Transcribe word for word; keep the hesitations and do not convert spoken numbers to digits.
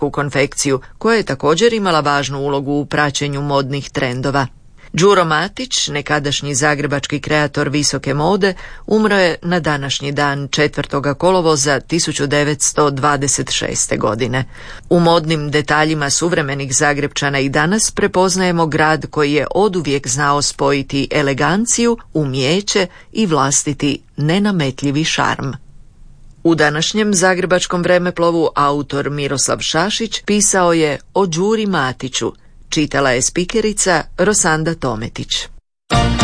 konfekciju, koja je također imala važnu ulogu u praćenju modnih trendova. Đuro Matić, nekadašnji zagrebački kreator visoke mode, umro je na današnji dan četvrtog kolovoza tisuću devetsto dvadeset šeste. godine. U modnim detaljima suvremenih Zagrebčana i danas prepoznajemo grad koji je oduvijek znao spojiti eleganciju, umijeće i vlastiti nenametljivi šarm. U današnjem zagrebačkom vremeplovu autor Miroslav Šašić pisao je o Đuri Matiću, čitala je spikerica Rosanda Tometić.